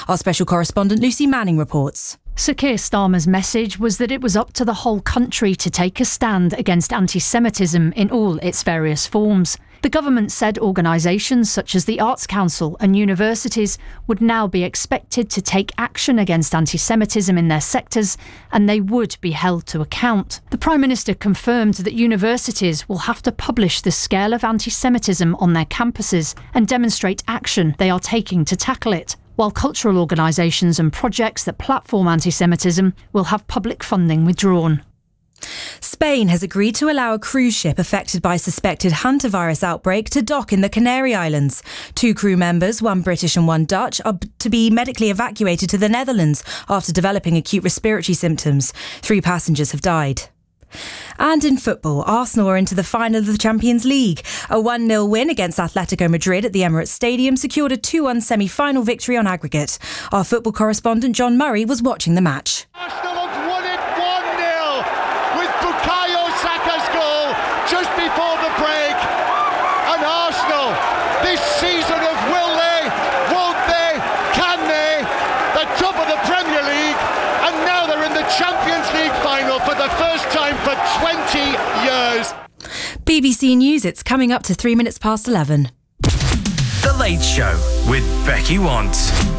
Our special correspondent Lucy Manning reports. Sir Keir Starmer's message was that it was up to the whole country to take a stand against anti-Semitism in all its various forms. The government said organisations such as the Arts Council and universities would now be expected to take action against anti-Semitism in their sectors, and they would be held to account. The Prime Minister confirmed that universities will have to publish the scale of anti-Semitism on their campuses and demonstrate action they are taking to tackle it, while cultural organisations and projects that platform anti-Semitism will have public funding withdrawn. Spain has agreed to allow a cruise ship affected by suspected hantavirus outbreak to dock in the Canary Islands. 2 crew members, one British and one Dutch, are to be medically evacuated to the Netherlands after developing acute respiratory symptoms. 3 passengers have died. And in football, Arsenal are into the final of the Champions League. A 1-0 win against Atletico Madrid at the Emirates Stadium secured a 2-1 semi-final victory on aggregate. Our football correspondent John Murray was watching the match. Arsenal have won it 1-0 with Bukayo Saka's goal just before the break. And Arsenal, this season of will they, won't they, can they, the top of the Premier League, and now they're in the Champions League final for the first time for 20 years. BBC News, it's coming up to 3 minutes past 11. The Late Show with Becky Want.